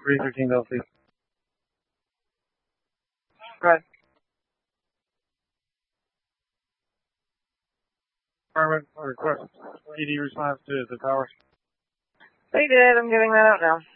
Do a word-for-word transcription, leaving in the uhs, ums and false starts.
three thirteen L C. Go ahead. Department request P D response to the tower. They did. I'm getting that out now.